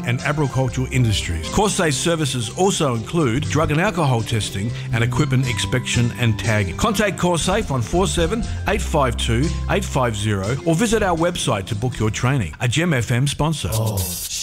and agricultural industries. Corsay's services also include drug and alcohol testing and equipment inspection and tagging. Contact Corsafe on 47 852 850 or visit our website to book your training. A Gem FM sponsor.